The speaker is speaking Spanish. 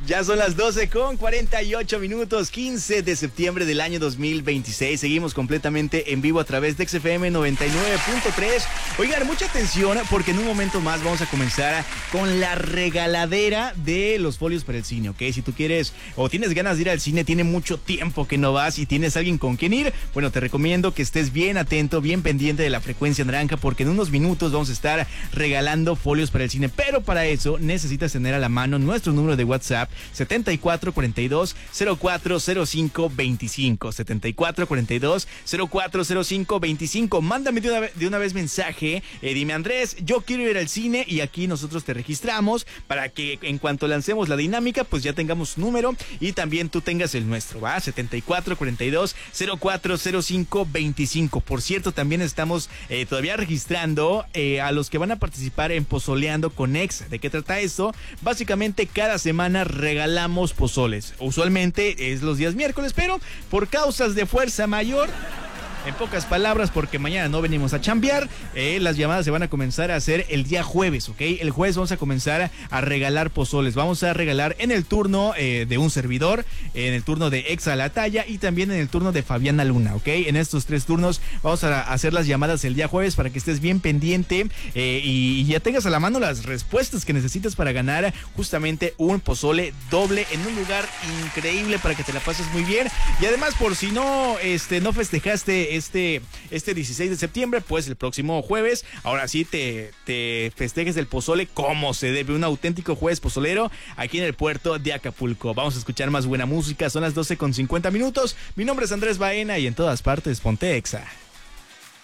Ya son las 12:48, 15 de septiembre del año 2026. Seguimos completamente en vivo a través de XFM 99.3. Oigan, mucha atención porque en un momento más vamos a comenzar con la regaladera de los folios para el cine, ¿ok? Si tú quieres o tienes ganas de ir al cine, tiene mucho tiempo que no vas y tienes alguien con quien ir, bueno, te recomiendo que estés bien atento, bien pendiente de la frecuencia naranja, porque en unos minutos vamos a estar regalando folios para el cine. Pero para eso necesitas tener a la mano nuestro número de WhatsApp 7442-040525 7442-040525. Mándame de una vez mensaje, dime: Andrés, yo quiero ir al cine, y aquí nosotros te registramos para que en cuanto lancemos la dinámica pues ya tengamos su número y también tú tengas el nuestro, ¿va? 7442-040525. Por cierto, también estamos todavía registrando a los que van a participar en Pozoleando con Exa. ¿De qué trata esto? Básicamente cada semana regalamos pozoles. Usualmente es los días miércoles, pero por causas de fuerza mayor, en pocas palabras, porque mañana no venimos a chambear, las llamadas se van a comenzar a hacer el día jueves, ¿ok? El jueves vamos a comenzar a regalar pozoles. Vamos a regalar en el turno de un servidor, en el turno de Exa La Talla y también en el turno de Fabiana Luna, ¿ok? En estos tres turnos vamos a hacer las llamadas el día jueves para que estés bien pendiente y ya tengas a la mano las respuestas que necesitas para ganar justamente un pozole doble en un lugar increíble para que te la pases muy bien. Y además, por si no festejaste este 16 de septiembre, pues el próximo jueves, ahora sí te festejes el pozole como se debe, un auténtico jueves pozolero aquí en el puerto de Acapulco. Vamos a escuchar más buena música, son las 12:50. Mi nombre es Andrés Baena y en todas partes ponte Exa.